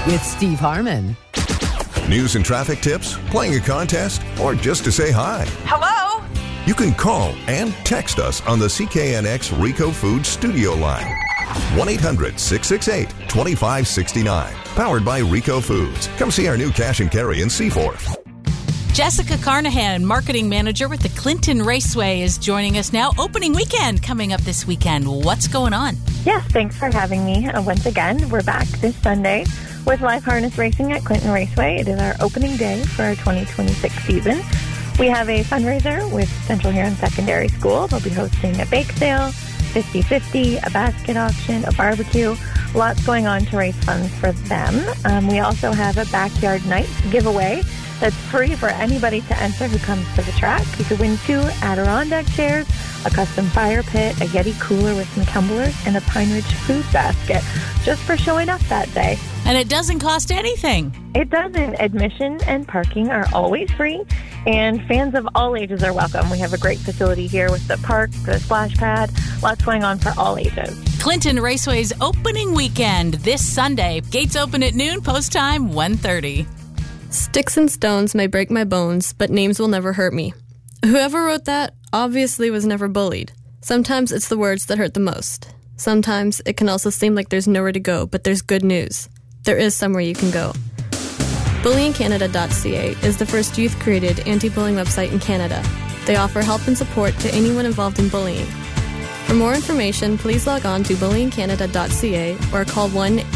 with Steve Harmon. News and traffic tips, playing a contest, or just to say hi. Hello? You can call and text us on the CKNX Rico Foods studio line. 1-800-668-2569. Powered by Rico Foods. Come see our new cash and carry in Seaforth. Jessica Carnahan, marketing manager with the Clinton Raceway, is joining us now. Opening weekend coming up this weekend. What's going on? Yes, thanks for having me once again. We're back this Sunday with live harness racing at Clinton Raceway. It is our opening day for our 2026 season. We have a fundraiser with Central Huron Secondary School. They'll be hosting a bake sale, 50-50, a basket auction, a barbecue. Lots going on to raise funds for them. We also have a backyard night giveaway that's free for anybody to enter who comes to the track. You could win 2 Adirondack chairs, a custom fire pit, a Yeti cooler with some tumblers, and a Pine Ridge food basket just for showing up that day. And it doesn't cost anything. It doesn't. Admission and parking are always free, and fans of all ages are welcome. We have a great facility here with the park, the splash pad, lots going on for all ages. Clinton Raceway's opening weekend this Sunday. Gates open at noon, post time 1:30. Sticks and stones may break my bones, but names will never hurt me. Whoever wrote that obviously was never bullied. Sometimes it's the words that hurt the most. Sometimes it can also seem like there's nowhere to go, but there's good news. There is somewhere you can go. BullyingCanada.ca is the first youth-created anti-bullying website in Canada. They offer help and support to anyone involved in bullying. For more information, please log on to BullyingCanada.ca or call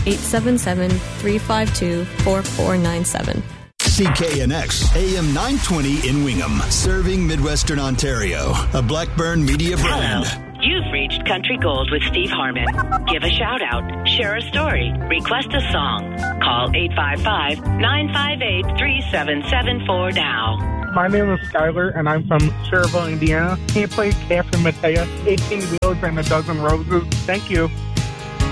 1-877-352-4497. CKNX AM 920 in Wingham, serving Midwestern Ontario, a Blackburn Media brand. Hello. You've reached Country Gold with Steve Harmon. Give a shout out, share a story, request a song. Call 855-958-3774 now. My name is Skyler, and I'm from Cherville, Indiana. Can you play Catherine Mattea, 18 Wheels and a Dozen Roses? Thank you.